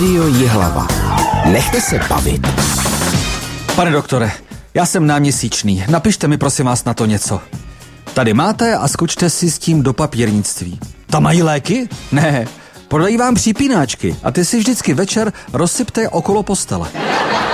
Rádio Jihlava. Nechte se bavit. Pane doktore, já jsem náměsíčný. Napište mi prosím vás na to něco. Tady máte a skočte si s tím do papírnictví. Tam mají léky? Ne, prodají vám přípínáčky a ty si vždycky večer rozsypte okolo postele.